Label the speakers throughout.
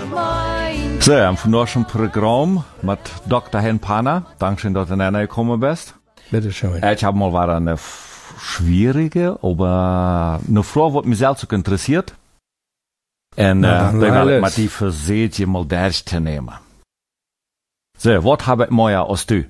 Speaker 1: So, am vandaag Programm mit Dr. Hen Pana. Dankeschön, dass du näher gekommen bist.
Speaker 2: Bitte schön.
Speaker 1: Ich habe mal wieder eine schwierige, aber eine Frage, die mich selbst auch interessiert. Und dann will ich mal die versucht, je mal durchzunehmen. So, was habe ich mehr als du?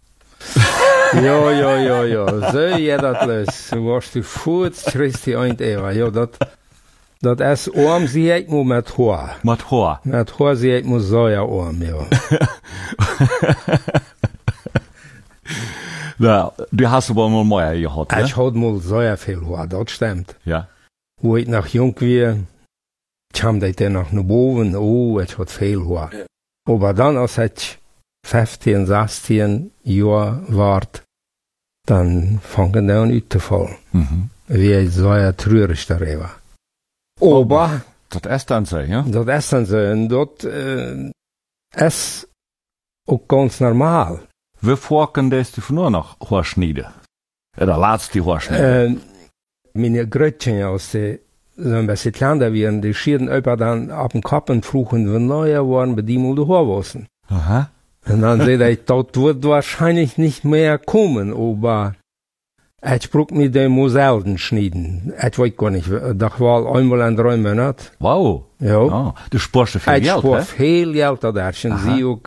Speaker 2: Ja. So, ja, dat les. Du warst du voet, Christi eind Eva. Ja, dat is oom zie ik moet met haar.
Speaker 1: Met haar?
Speaker 2: Met haar zie ik moet zoja oom, ja.
Speaker 1: Nou, du hast aber mal mehr gehabt, ne?
Speaker 2: Ich had mal sehr viel haar, dat stimmt.
Speaker 1: Ja.
Speaker 2: Wo ich noch jung war, kam dat dann noch naar boven, ich had viel haar. Ja. Aber dann, als ich 15, 16 Jahre ward, dann fangen die an uitzuvallen. Wie ich sehr traurig darüber. Aber
Speaker 1: dat is dan zo, ja?
Speaker 2: Dat is dan zo. En dat is ook ganz normaal.
Speaker 1: Wie vorken du von nur noch Haarschneiden? Oder laatst die Haarschneiden?
Speaker 2: Meine Grötchen aus der, so ein bisschen kleiner waren, die schieden über dann ab dem Kopf und fruchen, wenn neuer waren, bei die mal die Haarwassen.
Speaker 1: Aha.
Speaker 2: Und dann sehe ich, das wird wahrscheinlich nicht mehr kommen, aber ich brauch mir den mal selten schneiden. Ich weiß gar nicht, das war einmal in 3 Monaten.
Speaker 1: Wow.
Speaker 2: Ja.
Speaker 1: Oh, du sparst viel Geld,
Speaker 2: ich spar viel Geld, da sind sie auch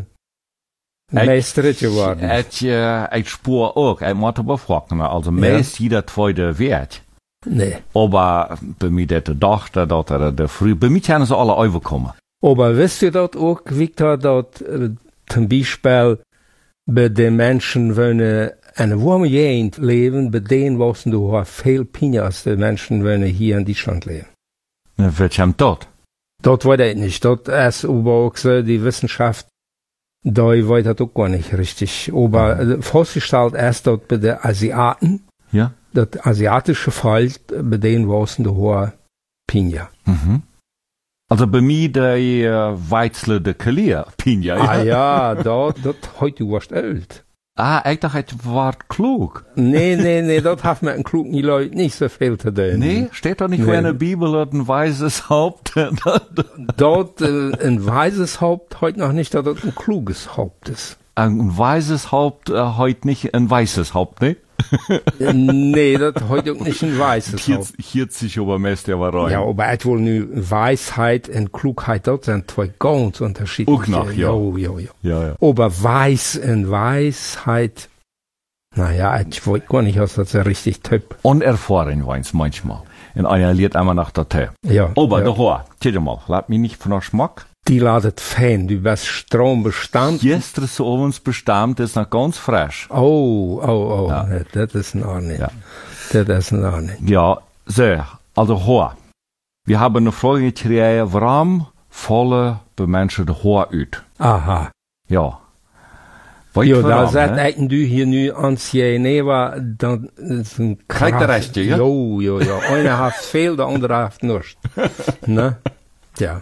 Speaker 2: meesterig geworden.
Speaker 1: Ich spar auch, ich muss aber fragen, also meist jeder zweite Wert.
Speaker 2: Nee.
Speaker 1: Aber bei mir der Tochter, der früh, bei mir können sie alle überkommen.
Speaker 2: Aber wisst ihr das auch, Victor, dass zum Beispiel bei den Menschen, wenn eine warme Gegend leben, bei denen wissen du viel Pinja als die Menschen, wenn hier in Deutschland leben.
Speaker 1: Wird ja dort?
Speaker 2: Das weiß ich nicht. Das ist aber auch so, die Wissenschaft, da weiß das auch gar nicht richtig. Aber festgestellt ist dort bei den Asiaten,
Speaker 1: ja,
Speaker 2: das asiatische Volk, bei denen wissen du Pinja.
Speaker 1: Also bei mir der Weizle de Kalier, Pinja.
Speaker 2: Ja, das heute warst alt.
Speaker 1: Ich dachte, ich war klug.
Speaker 2: Nee, das hat mit den klugen Leuten nicht so viel zu tun.
Speaker 1: Nee, steht doch nicht in der Bibel, dass ein weißes Haupt.
Speaker 2: Dort ein weißes Haupt, heute noch nicht, dass das ein kluges Haupt ist.
Speaker 1: Ein weißes Haupt, heute nicht ein weißes Haupt, ne?
Speaker 2: Nee, das heute auch nicht ein weißes Haupt.
Speaker 1: Hier sich aber meist der war rein.
Speaker 2: Ja, aber ich will nu Weisheit und Klugheit, das sind zwei ganz unterschiedliche.
Speaker 1: Auch noch, ja.
Speaker 2: Ja. Aber Weiß und Weisheit, naja, ich weiß gar nicht, was das so richtig Typ.
Speaker 1: Unerfahren weins manchmal. Und einer lernt einmal nach der Tee.
Speaker 2: Ja.
Speaker 1: Aber der Haar, tja mal, lass mich nicht von der Schmack.
Speaker 2: Die ladet fein, du bist Strombestand.
Speaker 1: Gestern so uns bestammt, ist noch ganz frisch.
Speaker 2: Oh,
Speaker 1: ja.
Speaker 2: Das ist noch nicht.
Speaker 1: Ja.
Speaker 2: Das ist noch nicht.
Speaker 1: Ja, so, also Haar. Wir haben eine Frage gekriegt, warum fallen bei Menschen die Haar aus?
Speaker 2: Aha.
Speaker 1: Ja.
Speaker 2: Ja, da sagt du hier nu ans Geneva, dan is een
Speaker 1: Kijk de rest, ja?
Speaker 2: Ja. Einer hat veel, der andere hat nichts. Ne? Ja.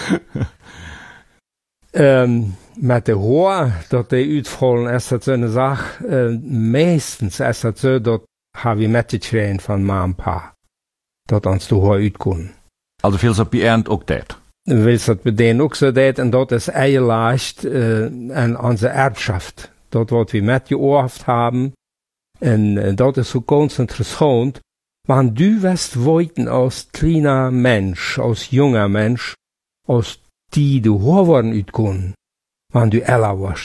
Speaker 2: Met de Haar, dat die uitvallen, is dat zo'n zaak. Meestens is dat zo, dat heb je metgekregen van ma en pa. Dat ons de Haar uitkomen.
Speaker 1: Also veel ze op je eind ook dat?
Speaker 2: Wil dat bij denen ook zo dat, en dat is eigenlijk en onze Erbschaft. Dat wat we metgeoorft hebben. En dat is zo ganz interessant. Want du wirst wollten als kleiner Mensch, als junger Mensch, als die de Haar waren uitkomen, wanneer du älter warst.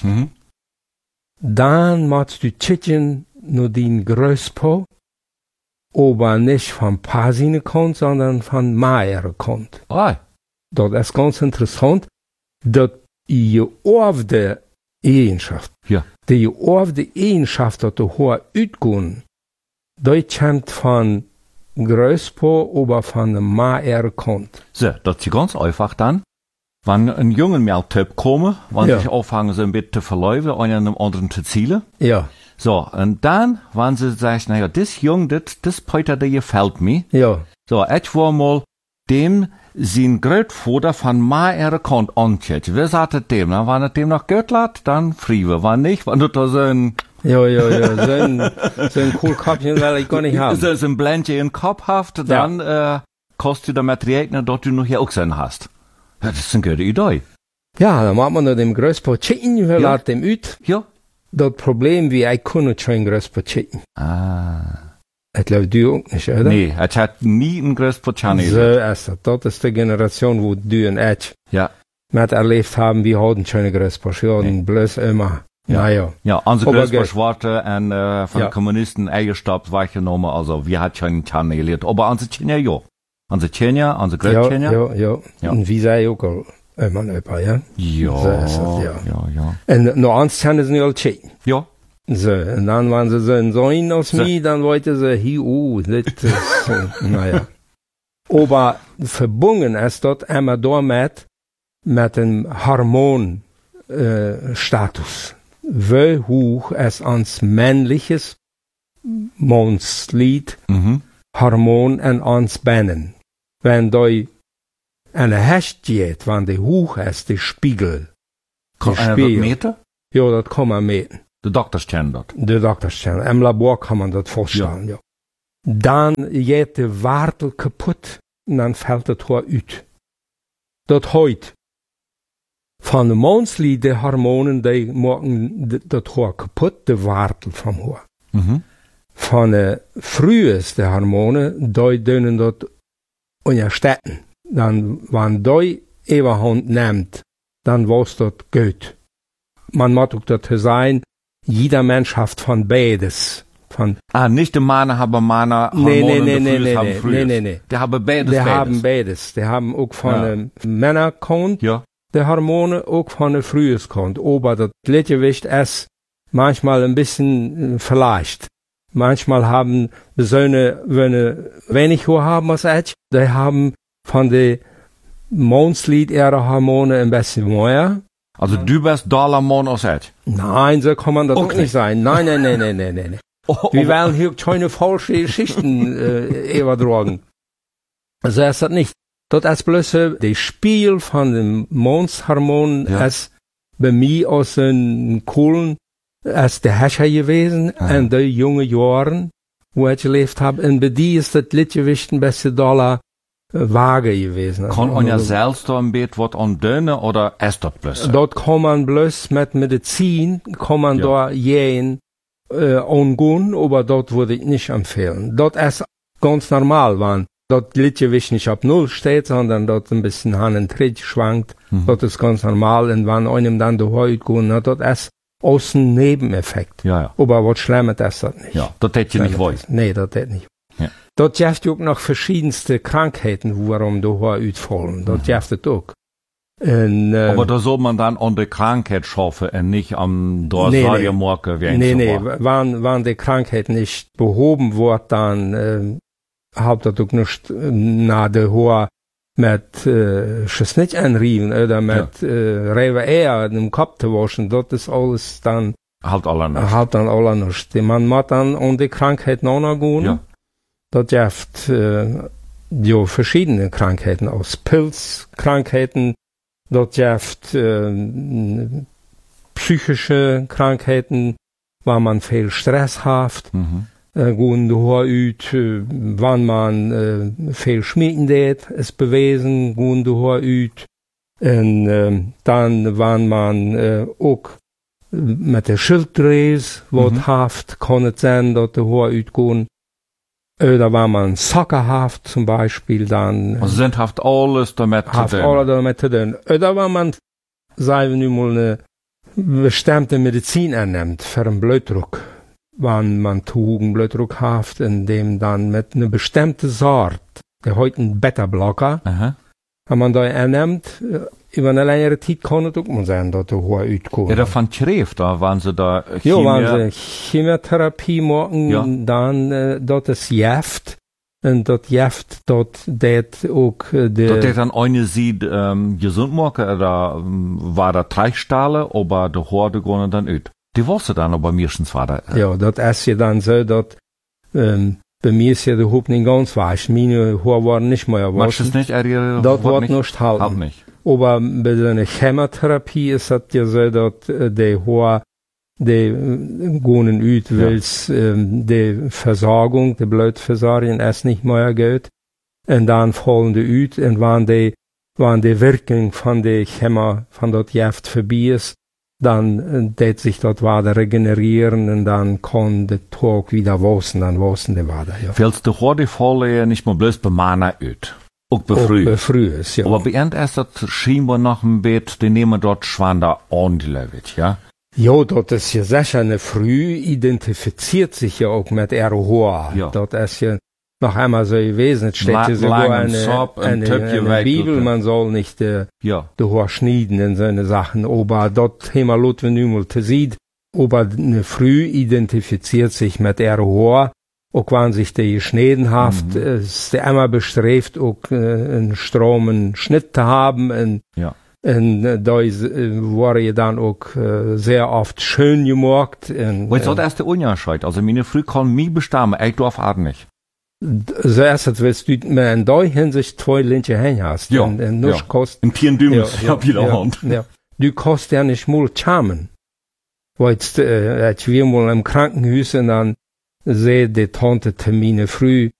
Speaker 2: Dan musst du checken nur den Größpo, aber nicht von Pasine kommt, sondern von Meier kommt. Das ist ganz interessant, dass die georfte Eigenschaft, die georfte Eigenschaft, dass die Haar uitkomen, das kommt von Größpo, aber von Meier kommt.
Speaker 1: So, das ist ganz einfach dann. Wenn ein junger Mehltyp kommen, wenn sich anfangen, so ein bisschen zu verläufen, einem anderen zu zielen.
Speaker 2: Ja.
Speaker 1: So, und dann, wenn sie sagen, naja, das Jung, das Peter, der gefällt mir.
Speaker 2: Ja.
Speaker 1: So, ich war mal dem, sein Großvater von meiner Kant anchecken. Wer sagt dem? Na, wenn er dem noch Geld lässt, dann frieren. Wenn nicht, wenn du da so ein
Speaker 2: Ja. So ein Kohlköpfchen will ich gar nicht haben.
Speaker 1: So ein Blendchen im Kopf hast, dann, kostet du damit rechnen, dass du noch hier auch sein hast. Das ist eine gute Idee.
Speaker 2: Ja, dann macht man noch dem Größpot chicken, wir laden dem ut.
Speaker 1: Ja.
Speaker 2: Das Problem, wie ich kann schon Größpot chicken. Ich glaube, du auch nicht, oder?
Speaker 1: Nee, ich hat nie ein Größpot chicken.
Speaker 2: So ist das. Das ist die Generation, wo du und ich mit erlebt haben, wir hatten schon Größpot. Wir hatten bloß immer.
Speaker 1: Ja, unsere Größpot Schwarte und von Kommunisten eingestoppt, weggenommen, also wir hatten schon chicken erlebt. Aber unsere Kinder, ja. Unsere Kinder, unsere Größkinder.
Speaker 2: Ja. Und wie sei auch immer über, ja?
Speaker 1: Ja.
Speaker 2: So ist das,
Speaker 1: ja.
Speaker 2: Und noch eins kennen sie nicht alle chicken.
Speaker 1: Ja.
Speaker 2: So, und dann, wenn sie so ein Sohn aus mir, dann wollten sie, das ist, naja. Aber verbunden ist dort immer damit, mit dem Status. Wie hoch es ans männliches Mondslied, Hormon und ans Bennen. Wenn da eine Hecht geht, wenn die hoch ist, die Spiegel.
Speaker 1: Kann man das meten?
Speaker 2: Ja, das kann man meten.
Speaker 1: Die Doktors kennen das.
Speaker 2: Die Doktors kennen. Im Labor kann man das vorstellen, ja. Dann geht die Wartel kaputt und dann fällt das Haar uit. Das heute. Von den Mondslied, die Hormonen, die machen das Haar kaputt, die Wartel vom Haar. Von den frühesten Hormonen, die dürfen das unterstützen. Dann, wenn die Überhand nimmt, dann war's das gut. Man muss auch das sein, jeder Mensch hat von beides.
Speaker 1: Nicht die Männer haben Männer Hormone,
Speaker 2: nee.
Speaker 1: Die haben beides.
Speaker 2: Die haben beides. Die haben auch von den Männerkont, die Hormone, auch von den Früheskont. Aber das Gleichgewicht ist manchmal ein bisschen vielleicht. Manchmal haben Söhne, wenn wenig Haar haben als ich, die haben von den Mondslied ihre Hormone ein bisschen mehr.
Speaker 1: Also du bist Dollarmond als ich?
Speaker 2: Nein, so kann man das auch nicht sein. Nein. Wir wollen hier keine falsche Geschichten übertragen. So ist das nicht. Das ist bloß das Spiel von dem Mondshormon, ist bei mir aus den Kohlen, ist der Herrscher gewesen, in den jungen Jahren, wo ich gelebt habe. Und bei die ist das Gleichgewicht ein bisschen Dollar vage gewesen.
Speaker 1: Kann man ja selbst da ein Bett was an dünne oder ist das bloß?
Speaker 2: Dort kann man bloß mit Medizin, kann man da gehen, angehen, aber dort würde ich nicht empfehlen. Dort ist ganz normal, wenn dort Gleichgewicht nicht auf Null steht, sondern dort ein bisschen Hand und Tritt schwankt. Dort ist ganz normal, und wenn einem dann die Haut gehen, dort ist außen Nebeneffekt. Aber was Schlimmes ist das nicht.
Speaker 1: Ja, das hätte ich nicht wollen.
Speaker 2: Nee, das hätte nicht. Ja. Dort gibt es auch noch verschiedenste Krankheiten, warum die Haare ausfallen. Dort gibt es auch.
Speaker 1: Aber da soll man dann an der Krankheit schaffen und nicht am Dorsariummarke wie ein
Speaker 2: wenn die Krankheit nicht behoben wird, dann hat das auch nicht nach der Haar mit Schnitt anrieben oder mit Rewe im Kopf zu waschen. Das ist alles dann
Speaker 1: halt alle
Speaker 2: nicht. Man muss dann an die Krankheit noch gehen. Ja. Das gibt verschiedene Krankheiten, aus Pilzkrankheiten, das gibt psychische Krankheiten, weil man viel Stress hat, gehen die Haare ut, wenn man viel schmieden tät, es bewesen, gehen die Haare ut, und dann, wenn man auch mit der Schilddrüse was haft, kann es sein, dass die Haare utgehen. Oder wenn man Soccer haft zum Beispiel, dann...
Speaker 1: Also sind haft alles damit
Speaker 2: zu tun. Oder wenn man, sagen wir mal, eine bestimmte Medizin annimmt für einen Blutdruck. Wenn man zu hohen Blutdruck haft, indem dann mit einer bestimmten Sort, der heute ein Beta-Blocker, wenn man da annimmt, über eine längere Zeit kann es auch mal sein, dass der Haar utkommt.
Speaker 1: Ja, davon schrift, da waren sie da
Speaker 2: wenn sie Chemotherapie machen, dann, das ist Gift. Und das Gift, das auch,
Speaker 1: das dann eine sieht, gesund machen, oder war da Teichstahle, aber der Haar, der gehen dann ut. Die wusste dann aber meistens war da.
Speaker 2: Ja, das ist ja dann so, dass, bei mir ist ja der Hub nicht ganz weich. Meine Haare waren nicht mehr weich.
Speaker 1: Das nicht,
Speaker 2: das wird nicht halten.
Speaker 1: Halt nicht.
Speaker 2: Aber bei so einer Chemotherapie ist das ja so, dass die Haare, die gehen ut, weil die Versorgung, die Blutversorgung ist nicht mehr gut. Und dann fallen die ut, und wenn die wann die Wirkung von der Chemie, von dort Gift vorbei ist, dann tät sich dort Wader regenerieren und dann kann der Tag wieder wachsen, dann wachsen die Wader, ja.
Speaker 1: Fällst du heute voll nicht mal bloß bei Mana ut. Auch bei früh.
Speaker 2: Bei früh ist, ja.
Speaker 1: Aber bei erst das scheinbar noch ein Bett, die nehmen dort Schwander ordentlich, ja?
Speaker 2: Ja, dort ist ja sicher eine Früh identifiziert sich ja auch mit ROH.
Speaker 1: Ja.
Speaker 2: Dort ist ja noch einmal so gewesen, es steht ja sogar eine Bibel, man soll nicht der Haar schneiden in seine Sachen, aber dort Thema Lot, wenn du mal sieht, aber eine Früh identifiziert sich mit ROH, auch wenn sich die geschnitten haft, ist der immer bestrebt, auch einen stromen Schnitt zu haben, und da war ja dann auch sehr oft schön gemacht.
Speaker 1: Was ist das der Unterschied? Also meine Früh kann mich bestimmen, ich darf auch nicht.
Speaker 2: Zuerst, als du mir in der Hinsicht 2 linke Hände hast.
Speaker 1: Ja,
Speaker 2: Kost,
Speaker 1: in 10 Dümmes,
Speaker 2: ja. Du kannst ja nicht mal charmen. Weil als wir mal im Krankenhaus und dann sehe die Tante Termine früh,